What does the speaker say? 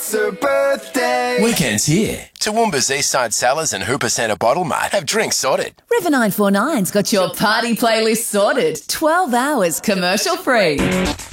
it's her birthday. Weekends here. Toowoomba's Eastside Cellars and Hooper Centre Bottle Mart have drinks sorted. River 949's got your party playlist sorted. 12 hours commercial free.